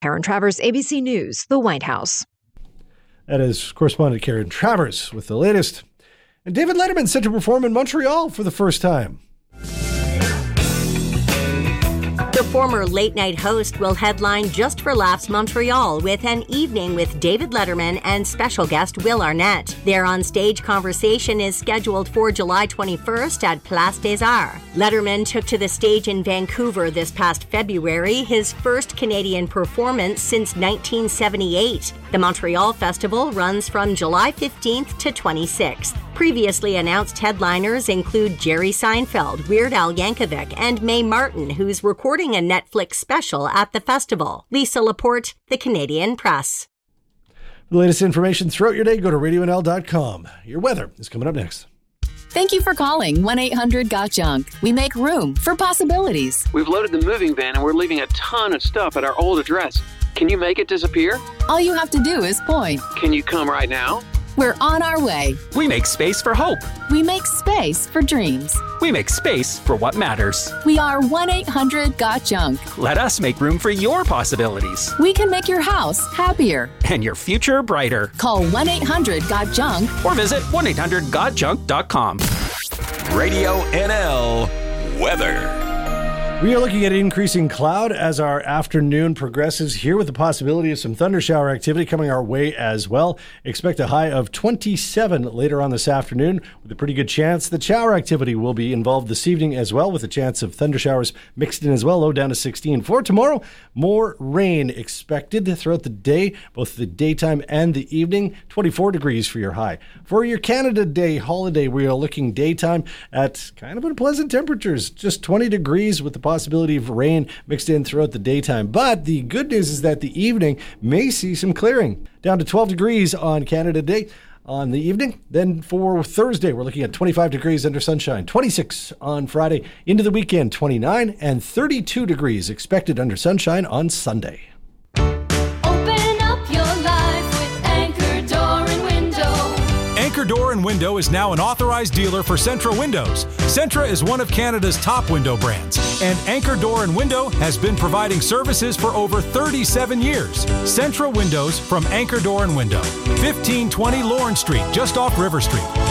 Karen Travers, ABC News, the White House. That is correspondent Karen Travers with the latest. And David Letterman set to perform in Montreal for the first time. The former late-night host will headline Just for Laughs Montreal with an evening with David Letterman and special guest Will Arnett. Their on-stage conversation is scheduled for July 21st at Place des Arts. Letterman took to the stage in Vancouver this past February, his first Canadian performance since 1978. The Montreal Festival runs from July 15th to 26th. Previously announced headliners include Jerry Seinfeld, Weird Al Yankovic, and Mae Martin, who's recording a Netflix special at the festival. Lisa Laporte, The Canadian Press. For the latest information throughout your day, go to radionl.com. Your weather is coming up next. Thank you for calling 1-800-GOT-JUNK. We make room for possibilities. We've loaded the moving van and we're leaving a ton of stuff at our old address. Can you make it disappear? All you have to do is point. Can you come right now? We're on our way. We make space for hope. We make space for dreams. We make space for what matters. We are 1-800-GOT-JUNK. Let us make room for your possibilities. We can make your house happier. And your future brighter. Call 1-800-GOT-JUNK. Or visit 1-800-GOT-JUNK.com. Radio NL weather. We are looking at increasing cloud as our afternoon progresses here with the possibility of some thundershower activity coming our way as well. Expect a high of 27 later on this afternoon with a pretty good chance that shower activity will be involved this evening as well with a chance of thundershowers mixed in as well, low down to 16. For tomorrow, more rain expected throughout the day, both the daytime and the evening, 24 degrees for your high. For your Canada Day holiday, we are looking daytime at kind of unpleasant temperatures, just 20 degrees with the possibility of rain mixed in throughout the daytime. But the good news is that the evening may see some clearing. Down to 12 degrees on Canada Day on the evening. Then for Thursday, we're looking at 25 degrees under sunshine, 26 on Friday, into the weekend, 29 and 32 degrees expected under sunshine on Sunday. Anchor Door and Window is now an authorized dealer for Centra Windows. Centra is one of Canada's top window brands, and Anchor Door and Window has been providing services for over 37 years. Centra Windows from Anchor Door and Window, 1520 Lawrence Street, just off River Street.